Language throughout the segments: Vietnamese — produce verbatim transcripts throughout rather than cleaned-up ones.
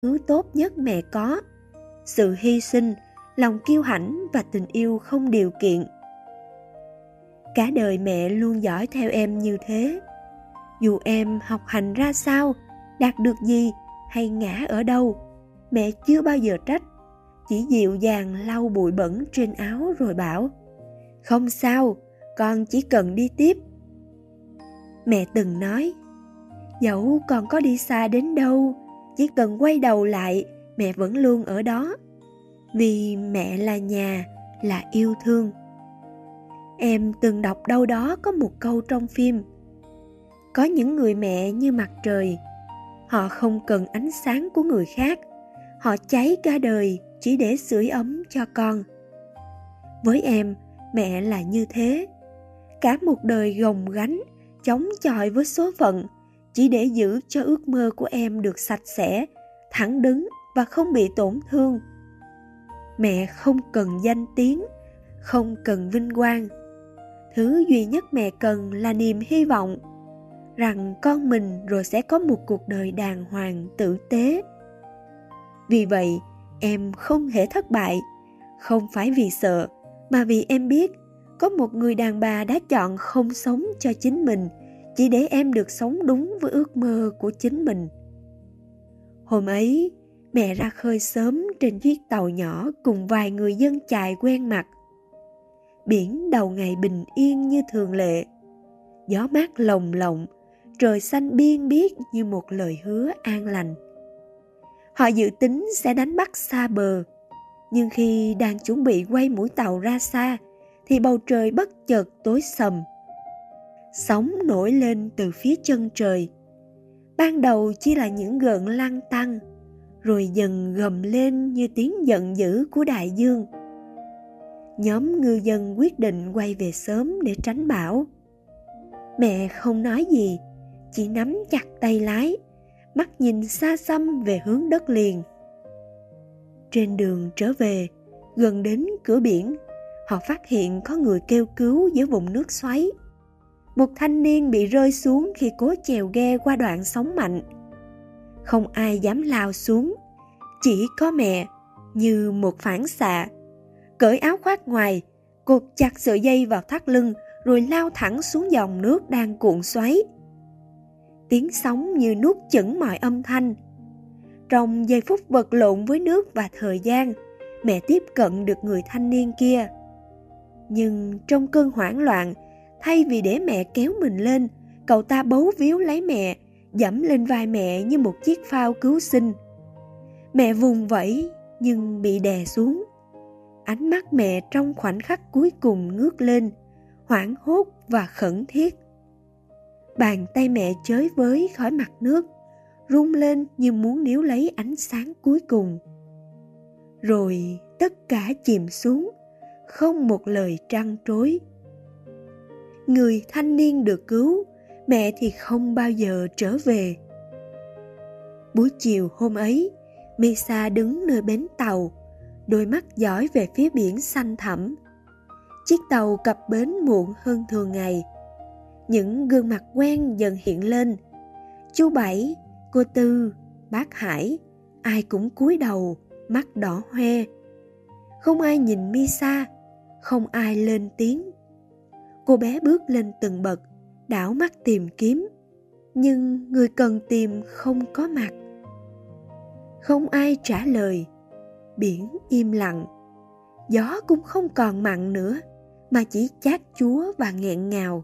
thứ tốt nhất mẹ có: sự hy sinh, lòng kiêu hãnh và tình yêu không điều kiện. Cả đời mẹ luôn dõi theo em như thế. Dù em học hành ra sao, đạt được gì hay ngã ở đâu, mẹ chưa bao giờ trách, chỉ dịu dàng lau bụi bẩn trên áo rồi bảo: không sao, con chỉ cần đi tiếp. Mẹ từng nói, dẫu con có đi xa đến đâu, chỉ cần quay đầu lại, mẹ vẫn luôn ở đó. Vì mẹ là nhà, là yêu thương. Em từng đọc đâu đó có một câu trong phim: có những người mẹ như mặt trời, họ không cần ánh sáng của người khác, họ cháy cả đời chỉ để sưởi ấm cho con. Với em, mẹ là như thế. Cả một đời gồng gánh, chống chọi với số phận, chỉ để giữ cho ước mơ của em được sạch sẽ, thẳng đứng và không bị tổn thương. Mẹ không cần danh tiếng, không cần vinh quang. Thứ duy nhất mẹ cần là niềm hy vọng rằng con mình rồi sẽ có một cuộc đời đàng hoàng, tử tế. Vì vậy, em không hề thất bại, không phải vì sợ, mà vì em biết có một người đàn bà đã chọn không sống cho chính mình, chỉ để em được sống đúng với ước mơ của chính mình. Hôm ấy, mẹ ra khơi sớm trên chiếc tàu nhỏ cùng vài người dân chài quen mặt. Biển đầu ngày bình yên như thường lệ. Gió mát lồng lộng, trời xanh biên biếc như một lời hứa an lành. Họ dự tính sẽ đánh bắt xa bờ, nhưng khi đang chuẩn bị quay mũi tàu ra xa, thì bầu trời bất chợt tối sầm. Sóng nổi lên từ phía chân trời. Ban đầu chỉ là những gợn lăn tăn, rồi dần gầm lên như tiếng giận dữ của đại dương. Nhóm ngư dân quyết định quay về sớm để tránh bão. Mẹ không nói gì, chỉ nắm chặt tay lái, mắt nhìn xa xăm về hướng đất liền. Trên đường trở về, gần đến cửa biển, họ phát hiện có người kêu cứu giữa vùng nước xoáy. Một thanh niên bị rơi xuống khi cố chèo ghe qua đoạn sóng mạnh. Không ai dám lao xuống, chỉ có mẹ, như một phản xạ, cởi áo khoác ngoài, cột chặt sợi dây vào thắt lưng rồi lao thẳng xuống dòng nước đang cuộn xoáy. Tiếng sóng như nuốt chửng mọi âm thanh. Trong giây phút vật lộn với nước và thời gian, mẹ tiếp cận được người thanh niên kia. Nhưng trong cơn hoảng loạn, thay vì để mẹ kéo mình lên, cậu ta bấu víu lấy mẹ, dẫm lên vai mẹ như một chiếc phao cứu sinh. Mẹ vùng vẫy nhưng bị đè xuống. Ánh mắt mẹ trong khoảnh khắc cuối cùng ngước lên, hoảng hốt và khẩn thiết. Bàn tay mẹ chới với khỏi mặt nước, rung lên như muốn níu lấy ánh sáng cuối cùng. Rồi tất cả chìm xuống, không một lời trăn trối. Người thanh niên được cứu, mẹ thì không bao giờ trở về. Buổi chiều hôm ấy, Misa đứng nơi bến tàu, đôi mắt dõi về phía biển xanh thẳm. Chiếc tàu cập bến muộn hơn thường ngày. Những gương mặt quen dần hiện lên. Chú Bảy, cô Tư, bác Hải, ai cũng cúi đầu, mắt đỏ hoe. Không ai nhìn Misa, không ai lên tiếng. Cô bé bước lên từng bậc, đảo mắt tìm kiếm, nhưng người cần tìm không có mặt. Không ai trả lời. Biển im lặng. Gió cũng không còn mặn nữa, mà chỉ chát chúa và nghẹn ngào.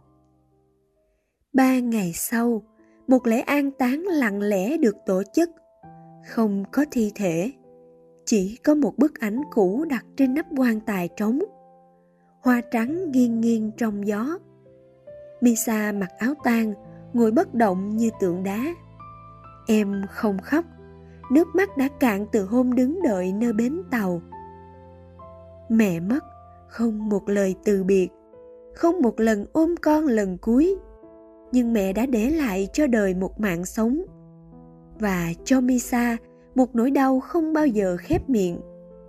Ba ngày sau, một lễ an táng lặng lẽ được tổ chức. Không có thi thể, chỉ có một bức ảnh cũ đặt trên nắp quan tài trống. Hoa trắng nghiêng nghiêng trong gió. Misa mặc áo tang, ngồi bất động như tượng đá. Em không khóc, nước mắt đã cạn từ hôm đứng đợi nơi bến tàu. Mẹ mất, không một lời từ biệt, không một lần ôm con lần cuối. Nhưng mẹ đã để lại cho đời một mạng sống, và cho Misa một nỗi đau không bao giờ khép miệng.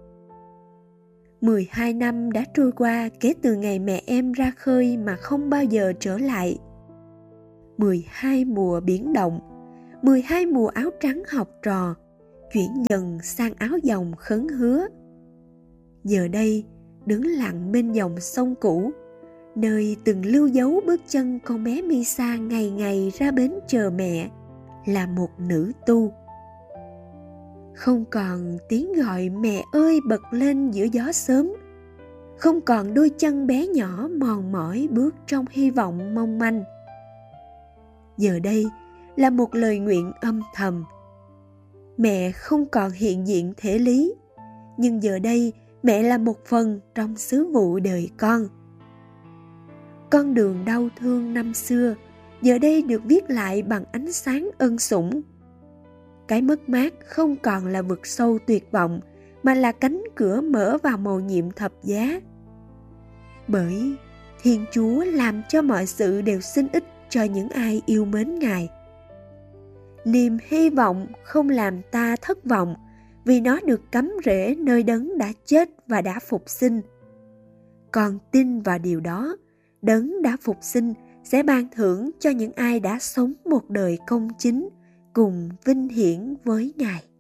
mười hai năm đã trôi qua kể từ ngày mẹ em ra khơi mà không bao giờ trở lại. mười hai mùa biển động, mười hai mùa áo trắng học trò, chuyển dần sang áo dòng khấn hứa. Giờ đây, đứng lặng bên dòng sông cũ, nơi từng lưu dấu bước chân con bé Misa ngày ngày ra bến chờ mẹ, là một nữ tu. Không còn tiếng gọi mẹ ơi bật lên giữa gió sớm, không còn đôi chân bé nhỏ mòn mỏi bước trong hy vọng mong manh. Giờ đây là một lời nguyện âm thầm. Mẹ không còn hiện diện thể lý, nhưng giờ đây mẹ là một phần trong sứ vụ đời con. Con đường đau thương năm xưa giờ đây được viết lại bằng ánh sáng ân sủng. Cái mất mát không còn là vực sâu tuyệt vọng, mà là cánh cửa mở vào mầu nhiệm thập giá. Bởi Thiên Chúa làm cho mọi sự đều xin ích cho những ai yêu mến Ngài. Niềm hy vọng không làm ta thất vọng, vì nó được cắm rễ nơi Đấng đã chết và đã phục sinh. Còn tin vào điều đó, Đấng đã phục sinh sẽ ban thưởng cho những ai đã sống một đời công chính cùng vinh hiển với Ngài.